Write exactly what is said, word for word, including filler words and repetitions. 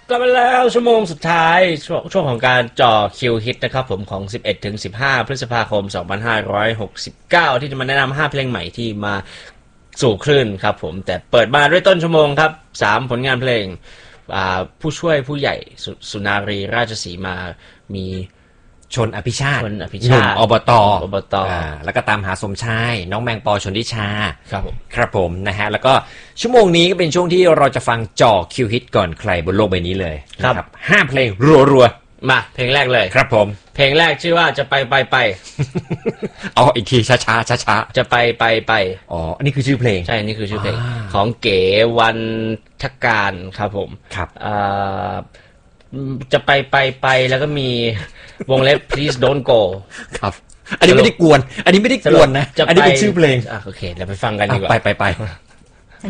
กลับมาแล้วชั่วโมงสุดท้ายช่วงช่วงของการจ่อคิวฮิตนะครับผมของสิบเอ็ดถึงสิบห้าพฤษภาคมสองพันห้าร้อยหกสิบเก้าที่จะมาแนะนำห้าเพลงใหม่ที่มาสู่คลื่นครับผมแต่เปิดมาด้วยต้นชั่วโมงครับสามผลงานเพลงผู้ช่วยผู้ใหญ่ ส, สุนารีราชสีมามีชนอภิชาติชนอภิชาติอบตอบตแล้วก็ตามหาสมชายน้องแมงปอชนทิชาครับผมครับผมนะฮะแล้วก็ชั่วโมงนี้ก็เป็นช่วงที่เราจะฟังจ่อคิวฮิตก่อนใครบนโลกใบนี้เลยครับห้าเพลงรัวๆมาเพลงแรกเลยครับผมเพลงแรกชื่อว่าจะไปไปไปเอาอีกทีช้าช้าช้าช้าจะไปไปไปอ๋ออันนี้คือชื่อเพลงใช่นี่คือชื่อเพลงของเก๋วันทการครับผมครับจะไปไปไปแล้วก็มีวงเล็บ please don't go ครับอันนี้ไม่ได้กวนอันนี้ไม่ได้กวนนะอันนี้เป็นชื่อเพลงอ่ะโอเคเดี๋ยวไปฟังกันดีกว่าไปไปไป